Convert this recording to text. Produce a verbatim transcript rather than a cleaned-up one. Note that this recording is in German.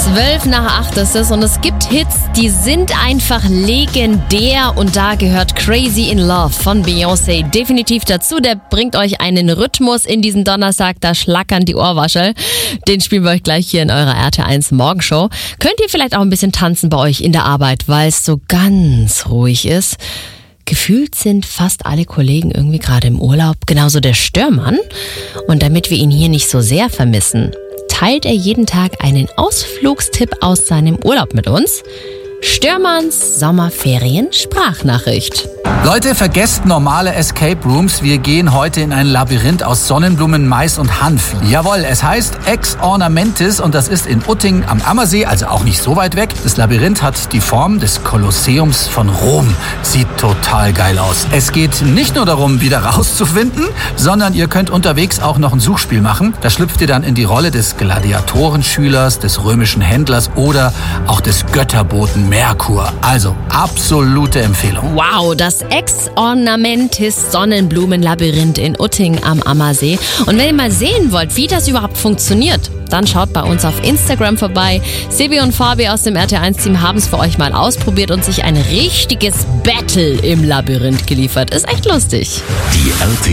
Zwölf nach acht ist es und es gibt Hits, die sind einfach legendär und da gehört Crazy in Love von Beyoncé definitiv dazu. Der bringt euch einen Rhythmus in diesen Donnerstag, da schlackern die Ohrwaschel. Den spielen wir euch gleich hier in eurer R T eins Morgenshow. Könnt ihr vielleicht auch ein bisschen tanzen bei euch in der Arbeit, weil es so ganz ruhig ist? Gefühlt sind fast alle Kollegen irgendwie gerade im Urlaub, genauso der Störmann. Und damit wir ihn hier nicht so sehr vermissen, teilt er jeden Tag einen Ausflugstipp aus seinem Urlaub mit uns. Störmanns Sommerferien-Sprachnachricht. Leute, vergesst normale Escape Rooms. Wir gehen heute in ein Labyrinth aus Sonnenblumen, Mais und Hanf. Jawohl, es heißt Ex Ornamentis und das ist in Utting am Ammersee, also auch nicht so weit weg. Das Labyrinth hat die Form des Kolosseums von Rom. Sieht total geil aus. Es geht nicht nur darum, wieder rauszufinden, sondern ihr könnt unterwegs auch noch ein Suchspiel machen. Da schlüpft ihr dann in die Rolle des Gladiatorenschülers, des römischen Händlers oder auch des Götterboten Merkur. Also absolute Empfehlung. Wow, das Ex Ornamentis Sonnenblumenlabyrinth in Utting am Ammersee. Und wenn ihr mal sehen wollt, wie das überhaupt funktioniert, dann schaut bei uns auf Instagram vorbei. Sebi und Fabi aus dem R T eins Team haben es für euch mal ausprobiert und sich ein richtiges Battle im Labyrinth geliefert. Ist echt lustig. Die R T